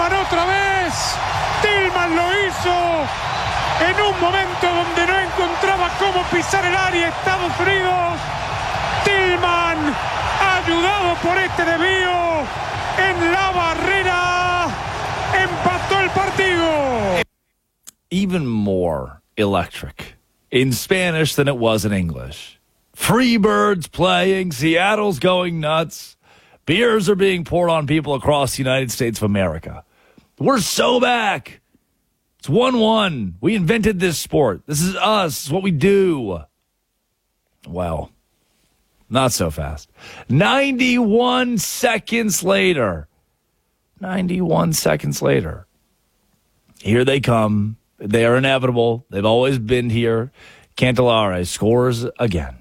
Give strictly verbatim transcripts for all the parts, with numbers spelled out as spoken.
Tillman otra vez. Tillman lo hizo en un momento donde no encontraba cómo pisar el área Estados Unidos. Tillman, ayudado por este desvío en la barrera, empató el partido. Even more electric in Spanish than it was in English. Freebirds playing, Seattle's going nuts. Beers are being poured on people across the United States of America. We're so back. It's one one. We invented this sport. This is us. It's what we do. Well, not so fast. ninety-one seconds later. ninety-one seconds later. Here they come. They are inevitable. They've always been here. Cantillare scores again.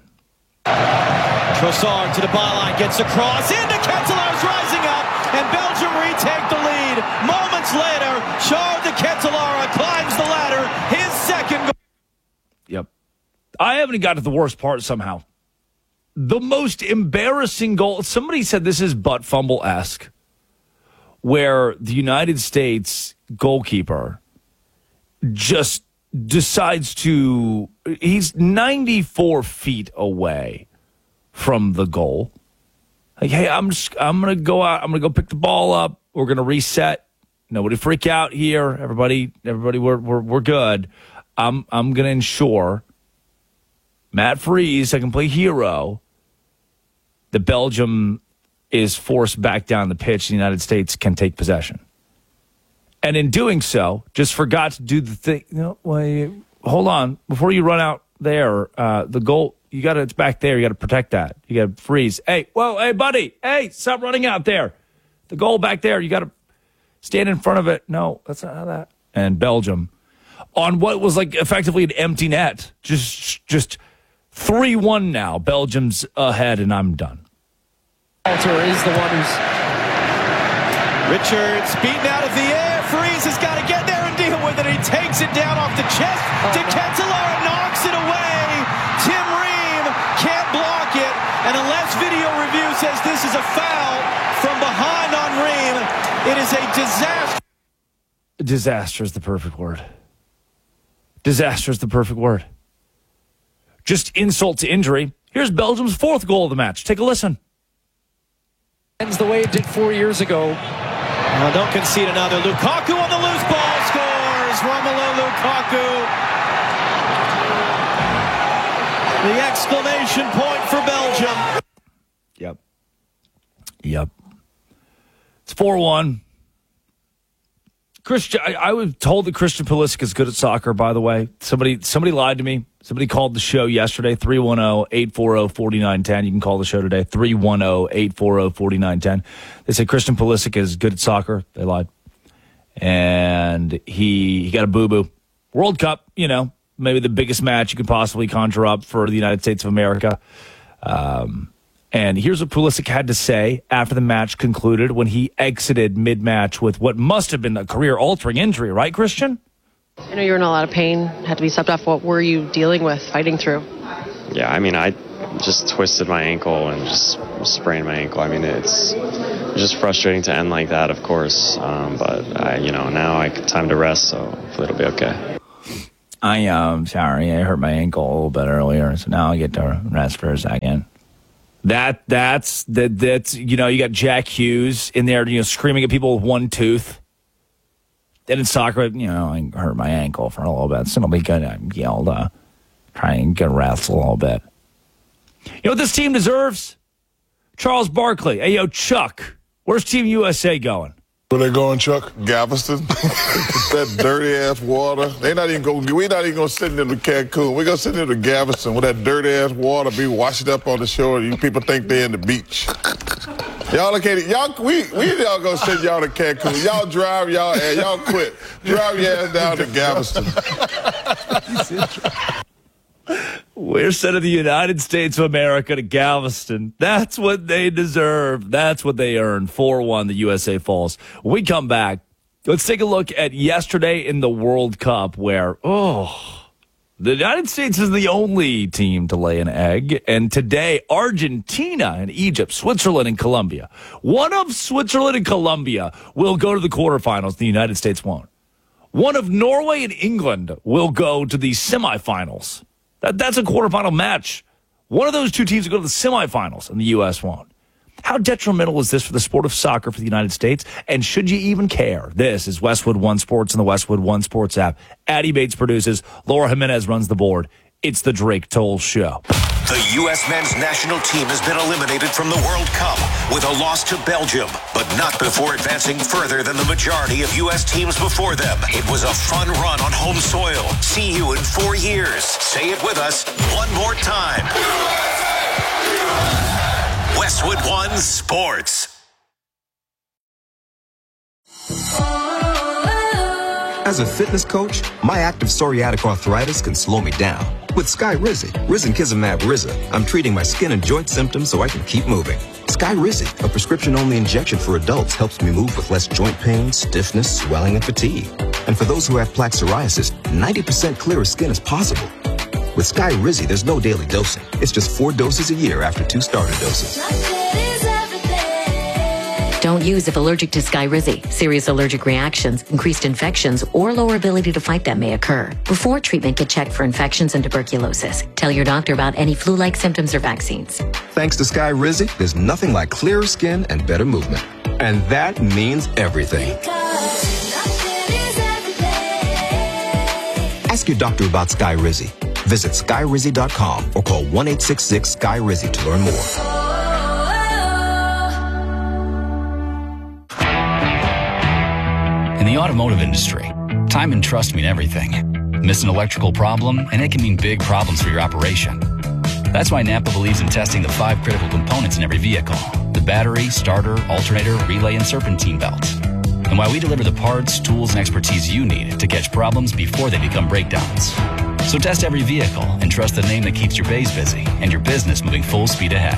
Trossard to the byline, gets across, into Cantillare's rising up, and Belgium retake the lead. Moments later, Charles de Cantillare climbs the ladder, his second goal. Yep. I haven't got to the worst part somehow. The most embarrassing goal, somebody said this is butt fumble-esque, where the United States goalkeeper just decides to, he's ninety-four feet away from the goal. Like, hey, I'm just, I'm going to go out. I'm going to go pick the ball up. We're going to reset. Nobody freak out here. Everybody, everybody, we're, we're, we're good. I'm, I'm going to ensure Matt Freese, I can play hero, that Belgium is forced back down the pitch. The United States can take possession. And in doing so, just forgot to do the thing. You know, well, hold on. Before you run out there, uh, the goal, you got to, it's back there. You got to protect that. You got to freeze. Hey, whoa, hey, buddy. Hey, stop running out there. The goal back there. You got to stand in front of it. No, that's not how that. And Belgium, on what was like effectively an empty net, just, just three one now. Belgium's ahead, and I'm done. Walter is the one who's. Richards beaten out of the air. Freeze has got to get there and deal with it. He takes it down off the chest. Oh, De Cantillare knocks it away. Tim Ream can't block it. And unless video review says this is a foul from behind on Ream, it is a disaster. Disaster is the perfect word. Disaster is the perfect word. Just insult to injury. Here's Belgium's fourth goal of the match. Take a listen. Ends the way it did four years ago. Well, don't concede another. Lukaku on the loose ball scores. Romelu Lukaku. The exclamation point for Belgium. Yep. Yep. It's four one. Christian, I, I was told that Christian Pulisic is good at soccer, by the way. Somebody somebody lied to me. Somebody called the show yesterday, three one zero, eight four zero, four nine one zero. You can call the show today, three one zero, eight four zero, four nine one zero. They said Christian Pulisic is good at soccer. They lied. And he, he got a boo-boo. World Cup, you know, maybe the biggest match you could possibly conjure up for the United States of America. Um, and here's what Pulisic had to say after the match concluded when he exited mid-match with what must have been a career-altering injury, right, Christian? I know you were in a lot of pain, had to be stepped off. What were you dealing with, fighting through? Yeah, I mean, I just twisted my ankle and just sprained my ankle. I mean, it's just frustrating to end like that, of course. Um, but, I, you know, now I time to rest, so hopefully it'll be okay. I am um, sorry. I hurt my ankle a little bit earlier, so now I get to rest for a second. That that's that that's you know, you got Jack Hughes in there, you know, screaming at people with one tooth. Then in soccer, you know, I hurt my ankle for a little bit. So it'll be good. I yelled, uh, try and get rest a little bit. You know what this team deserves? Charles Barkley. Hey, yo, Chuck. Where's Team U S A going? Where they going, Chuck? Galveston. That dirty ass water. They not even going. We not even going to send them to Cancun. We going to send them to Galveston where that dirty ass water be washed up on the shore. You people think they're in the beach. Y'all located. Y'all we we y'all gonna send y'all to Cancun. Y'all drive y'all ass. Y'all quit. Drive your ass down to Galveston. We're sending the United States of America to Galveston. That's what they deserve. That's what they earn. four one, the U S A falls. When we come back, let's take a look at yesterday in the World Cup where, oh, The United States is the only team to lay an egg. And today, Argentina and Egypt, Switzerland and Colombia. One of Switzerland and Colombia will go to the quarterfinals. The United States won't. One of Norway and England will go to the semifinals. That, that's a quarterfinal match. One of those two teams will go to the semifinals, and the U S won't. How detrimental is this for the sport of soccer for the United States? And should you even care? This is Westwood One Sports and the Westwood One Sports app. Addie Bates produces. Laura Jimenez runs the board. It's the Drake Toll Show. The U S men's national team has been eliminated from the World Cup with a loss to Belgium, but not before advancing further than the majority of U S teams before them. It was a fun run on home soil. See you in four years. Say it with us one more time. Westwood One Sports. As a fitness coach, my active psoriatic arthritis can slow me down. With Skyrizi, Risankizumab Riza, I'm treating my skin and joint symptoms so I can keep moving. Skyrizi, a prescription-only injection for adults, helps me move with less joint pain, stiffness, swelling, and fatigue. And for those who have plaque psoriasis, ninety percent clearer skin is possible. With Skyrizi, there's no daily dosing. It's just four doses a year after two starter doses. Don't use if allergic to Skyrizi. Serious allergic reactions, increased infections, or lower ability to fight them may occur. Before treatment, get checked for infections and tuberculosis. Tell your doctor about any flu-like symptoms or vaccines. Thanks to Skyrizi, there's nothing like clearer skin and better movement. And that means everything. Ask your doctor about Skyrizi. Visit Skyrizi dot com or call one eight six six Sky Rizi to learn more. In the automotive industry, time and trust mean everything. Miss an electrical problem, and it can mean big problems for your operation. That's why Napa believes in testing the five critical components in every vehicle: the battery, starter, alternator, relay, and serpentine belt. And why we deliver the parts, tools, and expertise you need to catch problems before they become breakdowns. So test every vehicle and trust the name that keeps your bays busy and your business moving full speed ahead.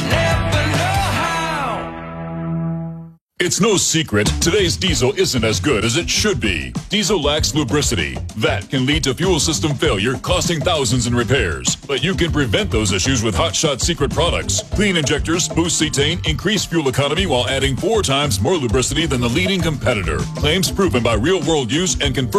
It's no secret, today's diesel isn't as good as it should be. Diesel lacks lubricity. That can lead to fuel system failure, costing thousands in repairs. But you can prevent those issues with Hot Shot Secret products. Clean injectors, boost cetane, increase fuel economy while adding four times more lubricity than the leading competitor. Claims proven by real-world use and confirmed